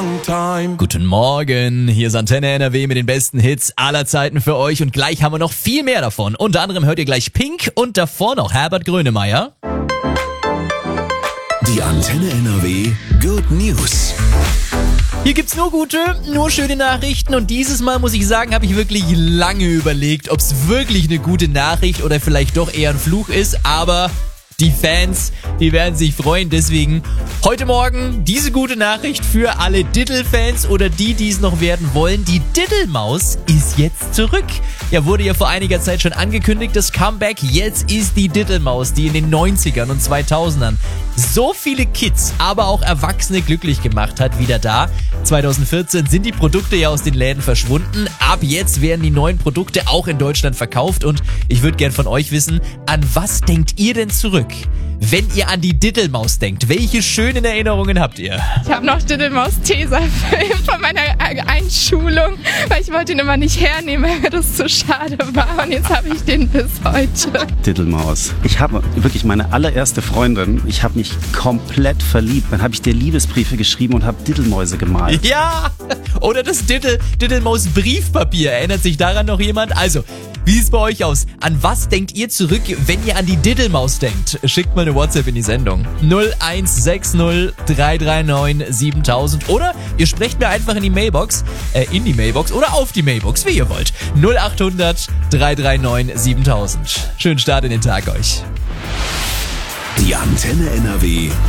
Guten Morgen, hier ist Antenne NRW mit den besten Hits aller Zeiten für euch und gleich haben wir noch viel mehr davon. Unter anderem hört ihr gleich Pink und davor noch Herbert Grönemeyer. Die Antenne NRW Good News. Hier gibt's nur gute, nur schöne Nachrichten und dieses Mal muss ich sagen, habe ich wirklich lange überlegt, ob es wirklich eine gute Nachricht oder vielleicht doch eher ein Fluch ist, aber die Fans, die werden sich freuen, deswegen heute Morgen diese gute Nachricht für alle Diddle-Fans oder die es noch werden wollen. Die Diddle-Maus ist jetzt zurück. Ja, wurde ja vor einiger Zeit schon angekündigt, das Comeback. Jetzt ist die Diddle-Maus, die in den 90ern und 2000ern so viele Kids, aber auch Erwachsene glücklich gemacht hat, wieder da. 2014 sind die Produkte ja aus den Läden verschwunden. Ab jetzt werden die neuen Produkte auch in Deutschland verkauft und ich würde gern von euch wissen, an was denkt ihr denn zurück? Wenn ihr an die Diddle-Maus denkt, welche schönen Erinnerungen habt ihr? Ich habe noch Diddle-Maus-Tesafilm von meiner Einschulung, weil ich wollte ihn immer nicht hernehmen, weil mir das zu schade war. Und jetzt habe ich den bis heute. Diddle-Maus. Ich habe wirklich meine allererste Freundin, ich habe mich komplett verliebt. Dann habe ich dir Liebesbriefe geschrieben und habe Diddle-Mäuse gemalt. Ja, oder das Diddle-Maus-Briefpapier. Erinnert sich daran noch jemand? Also, wie sieht's bei euch aus? An was denkt ihr zurück, wenn ihr an die Diddle-Maus denkt? Schickt mal eine WhatsApp in die Sendung. 0160 339 7000 oder ihr sprecht mir einfach in die Mailbox oder auf die Mailbox, wie ihr wollt. 0800 339 7000. Schönen Start in den Tag euch. Die Antenne NRW